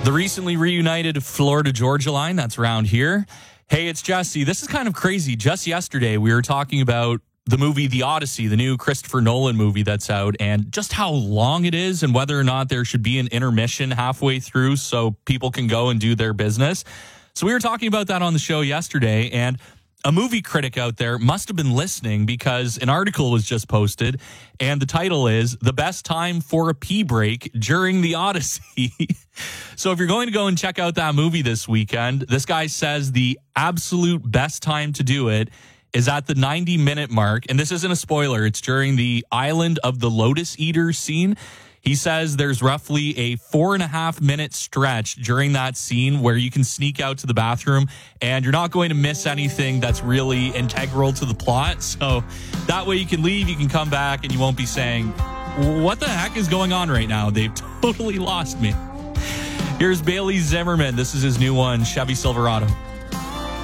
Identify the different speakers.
Speaker 1: The recently reunited Florida Georgia line, that's around here. Hey, it's Jesse. This is kind of crazy. Just yesterday, we were talking about the movie The Odyssey, the new Christopher Nolan movie that's out, and just how long it is and whether or not there should be an intermission halfway through so people can go and do their business. So we were talking about that on the show yesterday, and a movie critic out there must have been listening because an article was just posted, and the title is The Best Time for a Pee Break During the Odyssey. So if you're going to go and check out that movie this weekend, this guy says the absolute best time to do it is at the 90-minute mark. And this isn't a spoiler. It's during the Island of the Lotus Eaters scene. He says there's roughly a 4.5-minute stretch during that scene where you can sneak out to the bathroom and you're not going to miss anything that's really integral to the plot. So that way you can leave, you can come back, and you won't be saying, what the heck is going on right now? They've totally lost me. Here's Bailey Zimmerman. This is his new one, Chevy Silverado.